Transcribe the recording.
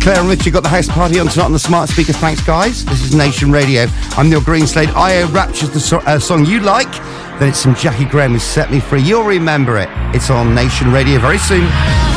Claire and Richard got the house party on tonight on the smart speaker. Thanks, guys. This is Nation Radio. I'm Neil Greenslade. IO Rapture's the song you like. Then it's some Jackie Graham who Set Me Free. You'll remember it. It's on Nation Radio very soon.